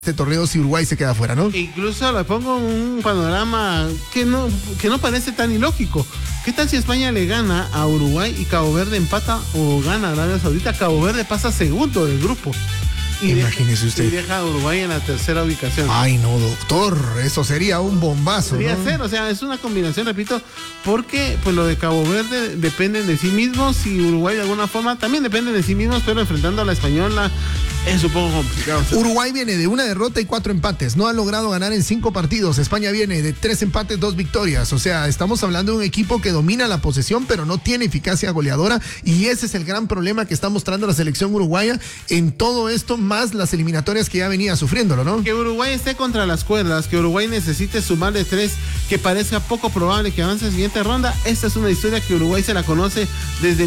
este torneo si Uruguay se queda fuera, ¿no? Incluso le pongo un panorama que no parece tan ilógico. ¿Qué tal si España le gana a Uruguay y Cabo Verde empata o gana a Arabia Saudita? Cabo Verde pasa segundo del grupo. Imagínese usted. Y deja a Uruguay en la tercera ubicación. Ay, no, doctor, eso sería un bombazo. Podría ¿no? ser, o sea, es una combinación, repito, porque pues lo de Cabo Verde dependen de sí mismos y Uruguay de alguna forma también depende de sí mismos, pero enfrentando a la española es un poco complicado. Uruguay viene de una derrota y 4 empates. No ha logrado ganar en 5 partidos. España viene de 3 empates, 2 victorias. O sea, estamos hablando de un equipo que domina la posesión, pero no tiene eficacia goleadora. Y ese es el gran problema que está mostrando la selección uruguaya en todo esto, más las eliminatorias que ya venía sufriéndolo, ¿no? Que Uruguay esté contra las cuerdas, que Uruguay necesite sumar de 3, que parezca poco probable que avance a la siguiente ronda. Esta es una historia que Uruguay se la conoce desde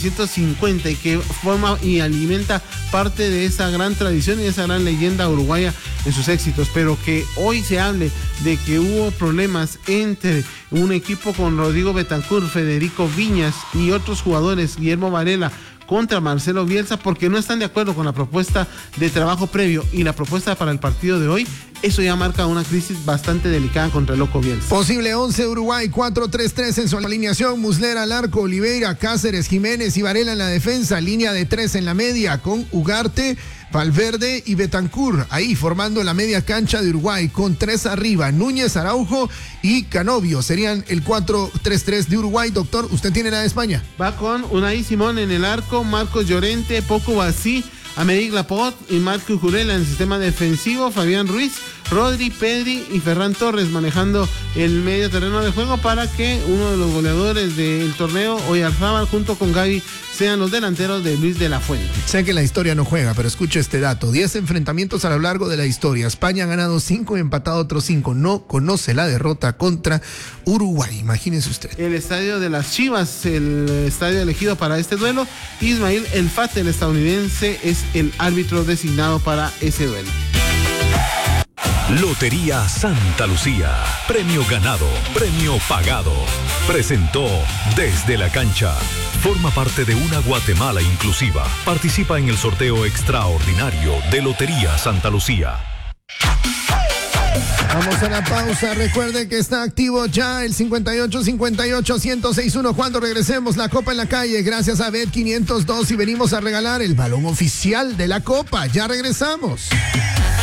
1950 y que forma y alimenta parte de esa gran tradición y esa gran leyenda uruguaya en sus éxitos, pero que hoy se hable de que hubo problemas entre un equipo con Rodrigo Betancur, Federico Viñas y otros jugadores, Guillermo Varela, contra Marcelo Bielsa, porque no están de acuerdo con la propuesta de trabajo previo y la propuesta para el partido de hoy. Eso ya marca una crisis bastante delicada contra el loco Bielsa. Posible 11 Uruguay, 4-3-3 en su alineación. Muslera al arco, Oliveira, Cáceres, Jiménez y Varela en la defensa. Línea de 3 en la media con Ugarte, Valverde y Betancur. Ahí formando la media cancha de Uruguay con 3 arriba. Núñez, Araujo y Canovio. Serían el 4-3-3 de Uruguay. Doctor, ¿usted tiene la de España? Va con Unai Simón en el arco, Marcos Llorente, Poco Basí, Améric Laporte y Marco Jurela en el sistema defensivo, Fabián Ruiz, Rodri, Pedri y Ferran Torres manejando el medio terreno de juego para que uno de los goleadores del torneo, Oyarzabal, junto con Gavi, sean los delanteros de Luis de la Fuente. Sé que la historia no juega, pero escuche este dato. 10 enfrentamientos a lo largo de la historia. España ha ganado 5 y empatado otros 5. No conoce la derrota contra Uruguay. Imagínese usted. El estadio de las Chivas, el estadio elegido para este duelo. Ismail El Fate, el estadounidense, es el árbitro designado para ese duelo. Lotería Santa Lucía. Premio ganado, premio pagado. Presentó Desde la Cancha. Forma parte de una Guatemala inclusiva. Participa en el sorteo extraordinario de Lotería Santa Lucía. Vamos a la pausa. Recuerden que está activo ya el 58-58-1061. Cuando regresemos, la Copa en la calle, gracias a Bet502, y venimos a regalar el balón oficial de la Copa. Ya regresamos.